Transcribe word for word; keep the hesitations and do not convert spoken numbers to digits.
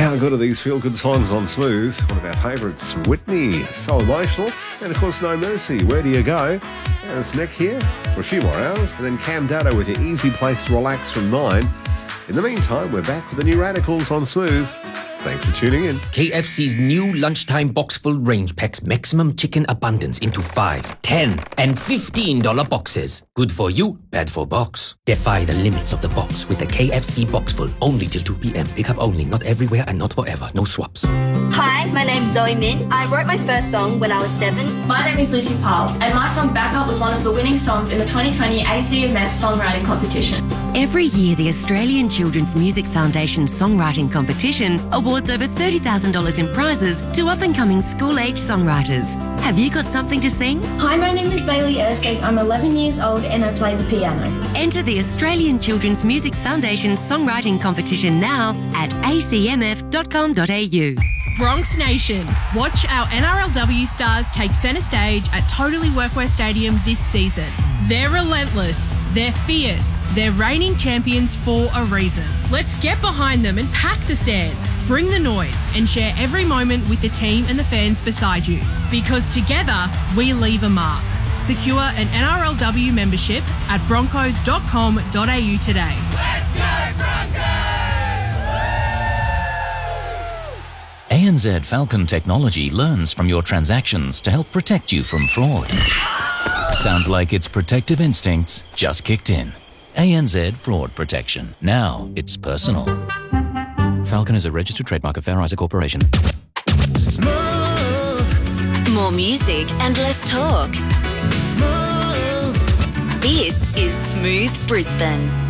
How good are these feel-good songs on Smooth? One of our favourites, Whitney, So Emotional. And of course, No Mercy, Where Do You Go? And it's Nick here for a few more hours. And then Cam Dado with your easy place to relax from nine. In the meantime, we're back with the new Radicals on Smooth. Thanks for tuning in. K F C's new lunchtime box full range packs maximum chicken abundance into five, ten, and fifteen dollar boxes. Good for you, bad for box. Defy the limits of the box with the K F C box full. Only till two p.m. Pickup only, not everywhere and not forever. No swaps. Hi, my name's Zoe Min. I wrote my first song when I was seven. My name is Lucy Powell, and my song Backup was one of the winning songs in the twenty twenty A C M F Songwriting Competition. Every year, the Australian Children's Music Foundation Songwriting Competition awards over thirty thousand dollars in prizes to up-and-coming school-age songwriters. Have you got something to sing? Hi, my name is Bailey Ersig. I'm eleven years old and I play the piano. Enter the Australian Children's Music Foundation Songwriting Competition now at a c m f dot com dot a u. Bronx Nation, watch our N R L W stars take centre stage at Totally Workwear Stadium this season. They're relentless, they're fierce, they're reigning champions for a reason. Let's get behind them and pack the stands, bring the noise and share every moment with the team and the fans beside you. Because together, we leave a mark. Secure an N R L W membership at broncos dot com dot a u today. Let's go Broncos! A N Z Falcon Technology learns from your transactions to help protect you from fraud. Sounds like its protective instincts just kicked in. A N Z Fraud Protection. Now it's personal. Falcon is a registered trademark of Fair Isaac Corporation. Smooth. More music and less talk. Smooth. This is Smooth Brisbane.